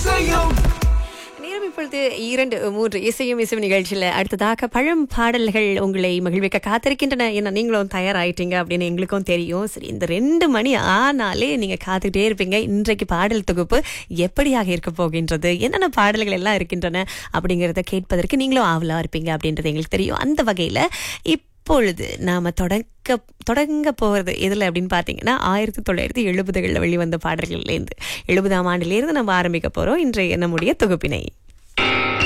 நேரம் இப்பொழுது 2:03 இசையும் இசையும் நிகழ்ச்சியில அடுத்ததாக பழம் பாடல்கள் உங்களை மகிழ்விக்க காத்திருக்கின்றன. என்ன நீங்களும் தயாராயிட்டீங்க அப்படின்னு எங்களுக்கும் தெரியும். சரி, இந்த 2 மணி ஆனாலே நீங்க காத்துக்கிட்டே இருப்பீங்க. இன்றைக்கு பாடல் தொகுப்பு எப்படியாக இருக்க போகின்றது, என்னென்ன பாடல்கள் எல்லாம் இருக்கின்றன அப்படிங்கறத கேட்பதற்கு நீங்களும் ஆவலா இருப்பீங்க அப்படின்றது எங்களுக்கு தெரியும். அந்த வகையில இப்பொழுது நாம தொடங்க போறது எதுல அப்படின்னு பாத்தீங்கன்னா 1970களில் வெளிவந்த பாடல்கள்ல இருந்து 70ஆம் ஆண்டிலிருந்து நம்ம ஆரம்பிக்க போறோம் இன்றைய நம்முடைய தொகுப்பினை.